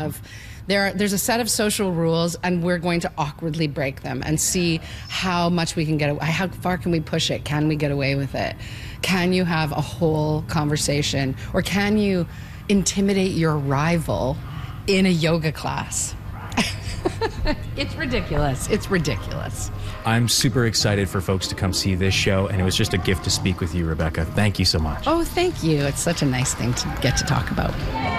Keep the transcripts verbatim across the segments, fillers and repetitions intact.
of there. There's a set of social rules, and we're going to awkwardly break them and see how much we can get away. How far can we push it? Can we get away with it? Can you have a whole conversation, or can you intimidate your rival in a yoga class? It's ridiculous. It's ridiculous. I'm super excited for folks to come see this show, and it was just a gift to speak with you, Rebecca. Thank you so much. Oh, thank you. It's such a nice thing to get to talk about.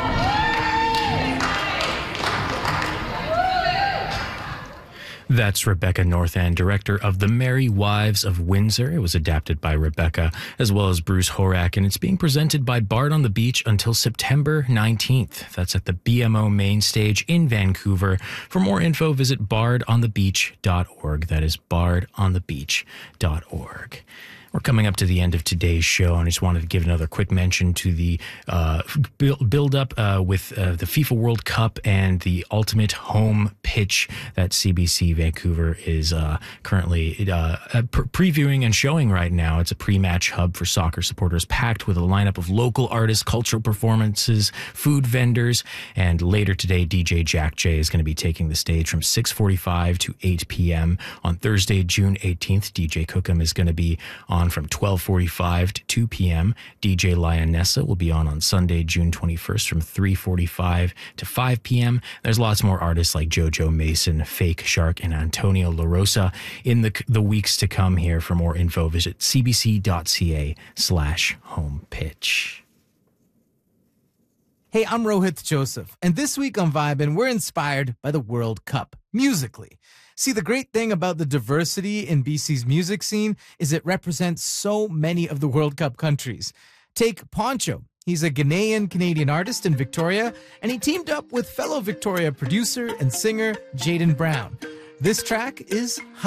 That's Rebecca Northand, director of The Merry Wives of Windsor. It was adapted by Rebecca, as well as Bruce Horak, and it's being presented by Bard on the Beach until September nineteenth. That's at the B M O main stage in Vancouver. For more info, visit bard on the beach dot org. That is bard on the beach dot org. We're coming up to the end of today's show, and I just wanted to give another quick mention to the uh, build, build up uh, with uh, the FIFA World Cup and the Ultimate Home Pitch that C B C Vancouver is uh, currently uh, pre- previewing and showing right now. It's a pre-match hub for soccer supporters, packed with a lineup of local artists, cultural performances, food vendors, and later today, D J Jack J is going to be taking the stage from six forty-five to eight p.m. On Thursday, June eighteenth, D J Cookham is going to be on from twelve forty-five to two p.m. D J Lionessa will be on on Sunday, June twenty-first from three forty-five to five p.m. There's lots more artists like JoJo Mason, Fake Shark, and Antonio LaRosa in the the weeks to come here. For more info, visit cbc.ca slash home pitch. Hey, I'm Rohit Joseph, and this week on Vibin', we're inspired by the World Cup, musically. See, the great thing about the diversity in B C's music scene is it represents so many of the World Cup countries. Take Poncho. He's a Ghanaian-Canadian artist in Victoria, and he teamed up with fellow Victoria producer and singer Jaden Brown. This track is